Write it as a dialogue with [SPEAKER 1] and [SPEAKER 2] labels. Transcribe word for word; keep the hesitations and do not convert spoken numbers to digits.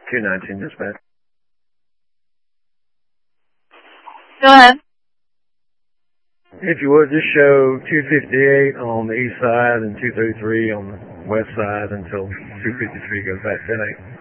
[SPEAKER 1] two nineteen dispatch.
[SPEAKER 2] Go ahead.
[SPEAKER 1] If you would, just show two fifty-eight on the east side and two thirty-three on the west side until two fifty-three goes back ten eight.